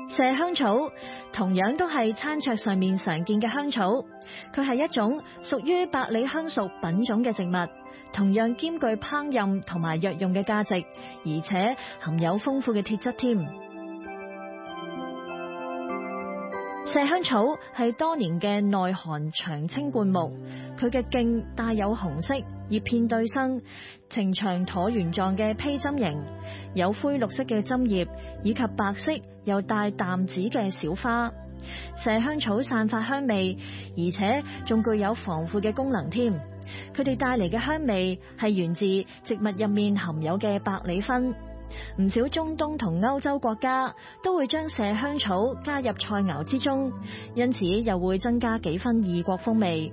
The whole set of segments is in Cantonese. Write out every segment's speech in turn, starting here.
麝香草同樣都係餐桌上面常見嘅香草，佢係一種屬於百里香屬品種嘅植物，同樣兼具烹飪同埋藥用嘅價值，而且含有豐富嘅鐵質添。麝香草係多年嘅耐寒長青灌木，佢嘅莖帶有紅色，葉片對生，呈長橢圓狀嘅披針形，有灰綠色嘅針葉，以及白色又帶淡紫嘅小花。麝香草散發香味，而且仲具有防腐嘅功能添。佢哋帶嚟嘅香味係源自植物入面含有嘅百里酚。唔少中東同歐洲國家都會將麝香草加入菜肴之中，因此又會增加幾分異國風味。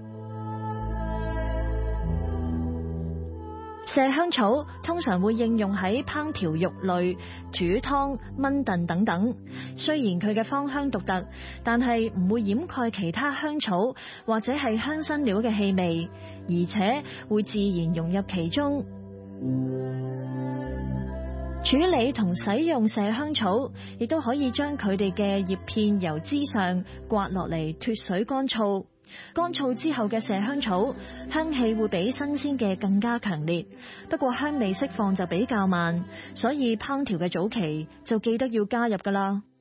麝香草通常會應用喺烹調肉類、煮湯、炆燉等等。雖然佢嘅芳香獨特，但係唔會掩蓋其他香草或者係香辛料嘅氣味，而且會自然融入其中。處理同使用麝香草，亦都可以將佢哋嘅葉片由枝上刮落嚟脫水乾燥。乾燥之後嘅麝香草香氣會比新鮮嘅更加強烈，不過香味釋放就比較慢，所以烹調嘅早期就記得要加入㗎喇。